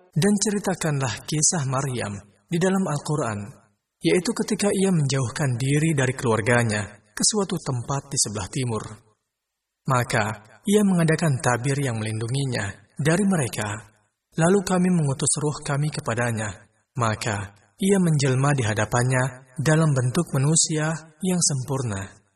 Dan ceritakanlah kisah Maryam di dalam Al-Quran, yaitu ketika ia menjauhkan diri dari keluarganya ke suatu tempat di sebelah timur. Maka ia mengadakan tabir yang melindunginya dari mereka. Lalu kami mengutus ruh kami kepadanya, maka ia menjelma di hadapannya dalam bentuk manusia yang sempurna.